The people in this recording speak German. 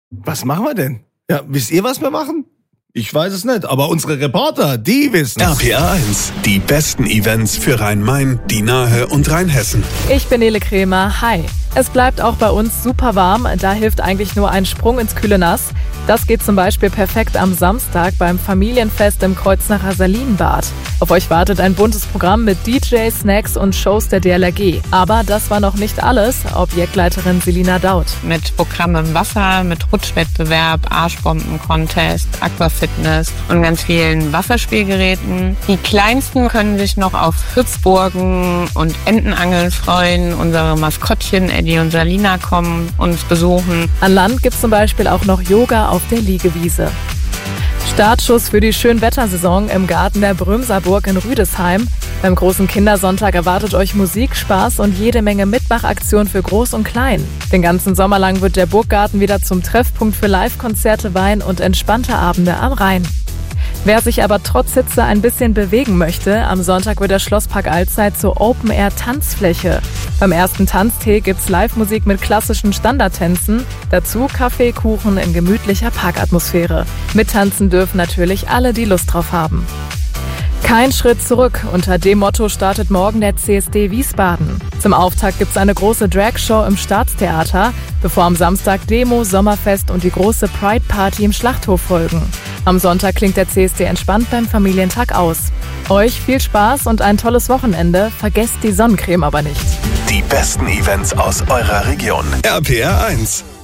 Was machen wir denn? Ja, wisst ihr, was wir machen? Ich weiß es nicht, aber unsere Reporter, die wissen. RPR 1, die besten Events für Rhein-Main, die Nahe und Rheinhessen. Ich bin Nele Kremer. Hi. Es bleibt auch bei uns super warm. Da hilft eigentlich nur ein Sprung ins kühle Nass. Das geht zum Beispiel perfekt am Samstag beim Familienfest im Kreuznacher Salinenbad. Auf euch wartet ein buntes Programm mit DJs, Snacks und Shows der DLRG. Aber das war noch nicht alles. Objektleiterin Selina Daut. Mit Programm im Wasser, mit Rutschwettbewerb, Arschbomben-Contest, Aquafitness und ganz vielen Wasserspielgeräten. Die Kleinsten können sich noch auf Hüpfburgen und Entenangeln freuen. Unsere Maskottchen Eddie und Salina kommen uns besuchen. An Land gibt's zum Beispiel auch noch Yoga auf der Liegewiese. Startschuss für die Schönwettersaison im Garten der Brömserburg in Rüdesheim. Beim großen Kindersonntag erwartet euch Musik, Spaß und jede Menge Mitmachaktionen für Groß und Klein. Den ganzen Sommer lang wird der Burggarten wieder zum Treffpunkt für Live-Konzerte, Wein und entspannte Abende am Rhein. Wer sich aber trotz Hitze ein bisschen bewegen möchte, am Sonntag wird der Schlosspark Altzeit zur Open-Air-Tanzfläche. Beim ersten Tanztee gibt's Live-Musik mit klassischen Standardtänzen, dazu Kaffee, Kuchen in gemütlicher Parkatmosphäre. Mittanzen dürfen natürlich alle, die Lust drauf haben. Kein Schritt zurück. Unter dem Motto startet morgen der CSD Wiesbaden. Zum Auftakt gibt's eine große Dragshow im Staatstheater, bevor am Samstag Demo, Sommerfest und die große Pride-Party im Schlachthof folgen. Am Sonntag klingt der CSD entspannt beim Familientag aus. Euch viel Spaß und ein tolles Wochenende. Vergesst die Sonnencreme aber nicht. Die besten Events aus eurer Region. RPR 1.